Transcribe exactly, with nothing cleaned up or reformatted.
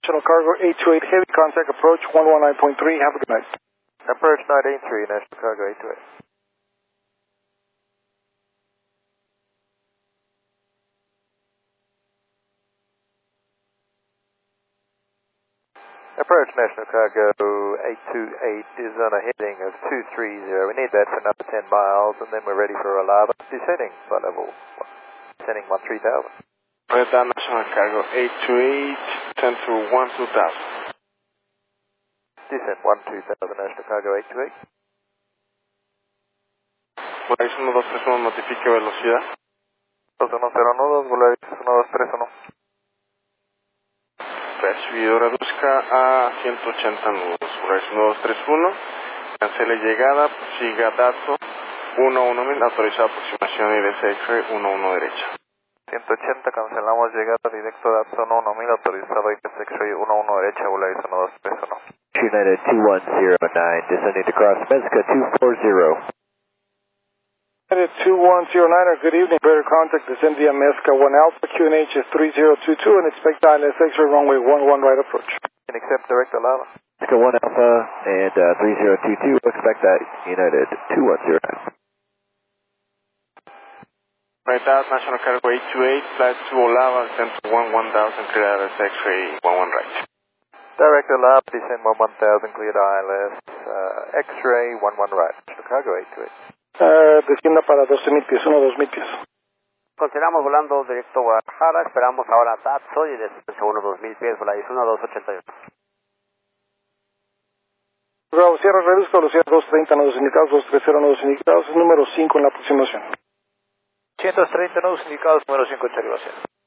National Cargo eight two eight, heavy contact approach one one nine point three. Have a good night. Approach nine eight three, National Cargo eight two eight. Approach National Cargo eight two eight is on a heading of two three zero. We need that for another ten miles, and then we're ready for Alava. Descending by level, descending one three thousand. Radar National Cargo eight two eight, ten through one two thousand. Descend one two thousand, National Cargo eight two eight. Volaris uno dos tres uno, notifique velocidad. dos uno cero nudos, Volaris uno dos tres uno. Recibido, reduzca a ciento ochenta nudos. Volaris uno dos tres uno, cancele llegada, siga dato uno uno mil, autorizada aproximación I D C X-ray uno uno derecha. ciento ochenta, cancelamos llegada, directo dato uno uno mil, autorizado I D C X-ray uno uno derecha, Volaris uno dos tres uno. United two one zero nine, descending to cross Mezca two four zero. United two one zero nine, good evening. Better contact descend via Mezca one Alpha, Q N H is three zero two two, and expect I L S X-ray runway one one right approach. Can accept direct Alava. Mezca one Alpha and uh, three zero two two, expect that United two one zero nine. Radar National Cargo eight two eight, flight to Olava, descend to one one thousand, clear I L S X-ray one one right. Direct Alava, descend one one thousand, cleared I L S, uh, X-ray one one right. Chicago eight two eight. Uh, descienda para doce mil pies, uno dos mil pies. Continuamos volando directo a Guadalajara, esperamos ahora a Tatso y descenso uno dos mil pies, Volaris uno dos ochenta y ocho. Bravo, Sierra, reduzca velocidad dos treinta, nodos indicados, dos treinta, nodos indicados, número cinco en la aproximación. ciento treinta nudos indicados, número cinco en derivación.